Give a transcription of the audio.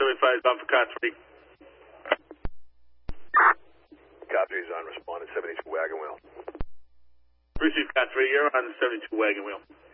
285 is on for car 3. Car 3 is on, responded 72 Wagon Wheel. Receive car 3, you're on the 72 Wagon Wheel.